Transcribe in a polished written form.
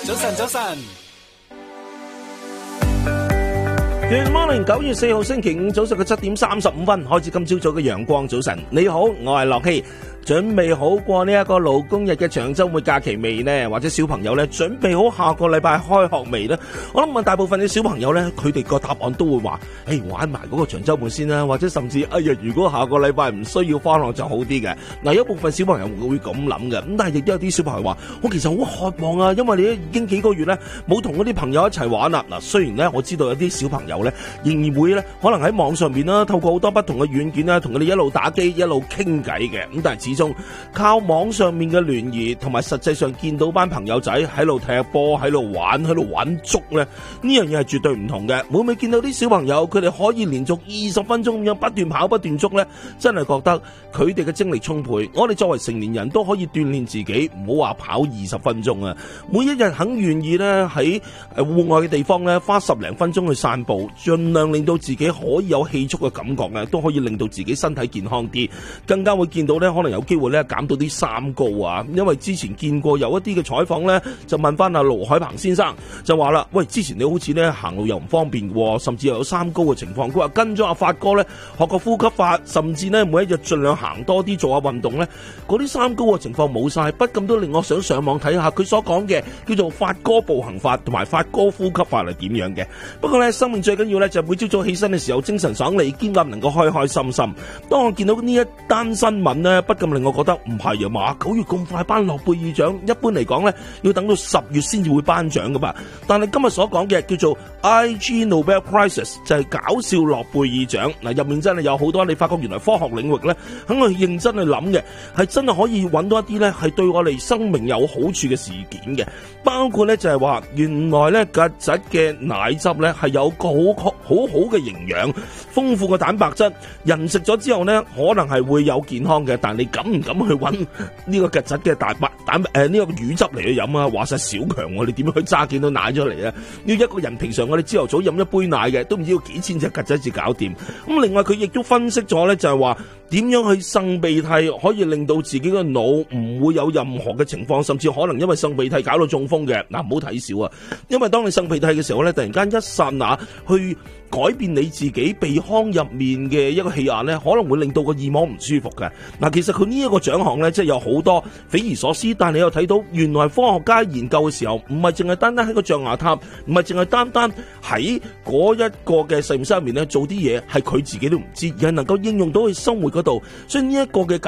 早晨，早晨。 Good morning， 9月4號星期五早上嘅7點35分開始今朝早嘅陽光早晨。你好，我係樂希。準備好過呢一個勞工日嘅長週末假期未呢？或者小朋友呢，準備好下個禮拜開學未呢？我諗問大部分嘅小朋友呢，佢哋個答案都會話：玩埋嗰個長週末先啦，或者甚至如果下個禮拜唔需要返學就好啲嘅。嗱，有部分小朋友會咁諗嘅，咁但係亦都有啲小朋友話：我其實好渴望啊，因為你已經幾個月呢冇同嗰啲朋友一齊玩啦。嗱，雖然呢我知道有啲小朋友呢仍然會呢可能喺網上面啦，透過好多不同嘅軟件啦，同佢哋一路打機一路傾偈嘅，咁但係始終靠網上面嘅聯誼同埋實際上見到班朋友仔喺度踢波喺度玩足咧，呢樣嘢係絕對唔同嘅。每每見到啲小朋友佢哋可以連續20分鐘咁樣不斷跑不斷捉咧，真係覺得佢哋嘅精力充沛。我哋作為成年人都可以鍛煉自己，唔好話跑20分鐘啊！每一日肯願意咧喺戶外嘅地方咧花10零分鐘去散步，盡量令到自己可以有氣促嘅感覺咧，都可以令到自己身體健康啲，更加會見到咧可能有機會咧減到啲三高啊！因為之前見過有一啲嘅採訪咧，就問翻阿盧海鵬先生就話啦：喂，之前你好似咧行路又唔方便喎，甚至又有三高嘅情況。佢話跟咗阿發哥咧學個呼吸法，甚至咧每一日盡量行多啲做下運動咧，嗰啲三高嘅情況冇晒。不禁都令我想上網睇下佢所講嘅叫做發哥步行法同埋發哥呼吸法係點樣嘅。不過咧，生命最緊要咧就係每朝早起身嘅時候精神爽利，兼夾能夠開開心心。當我見到呢一單新聞咧，不禁令我覺得唔係啊嘛，9月咁快頒諾貝爾獎，一般嚟講咧要等到10月先至會頒獎噶嘛。但係今日所講嘅叫做 IG Nobel Prizes 就係搞笑諾貝爾獎。嗱，入面真係有好多你發覺原來科學領域咧肯去認真去諗嘅，係真係可以揾到一啲咧係對我哋生命有好處嘅事件嘅。包括咧就係話原來咧曱甴嘅奶汁咧係有個好嘅營養，豐富嘅蛋白質，人食咗之後咧可能係會有健康嘅，但你敢唔敢去揾呢個曱甴嘅呢個乳汁嚟去飲啊？話晒小強喎，你點樣去揸幾多奶出嚟啊？要一個人平常我哋朝頭早飲一杯奶嘅，都唔知要幾千隻曱甴至搞掂。咁另外佢亦都分析咗咧，就係話點樣去擤鼻涕可以令到自己嘅腦唔會有任何嘅情況，甚至可能因為擤鼻涕搞到中風嘅。嗱，唔好睇少啊，因為當你擤鼻涕嘅時候咧，突然間一剎那去改變你自己鼻腔入面嘅一個氣壓咧，可能會令到個耳膜唔舒服嘅。嗱，其實佢呢一個獎項咧，即係有好多匪夷所思，但係你又睇到原來科學家研究嘅時候，唔係淨係單單喺個象牙塔，唔係淨係單單喺嗰一個嘅實驗室入面咧做啲嘢，係佢自己都唔知，而係能夠應用到去生活嗰度。所以呢一個嘅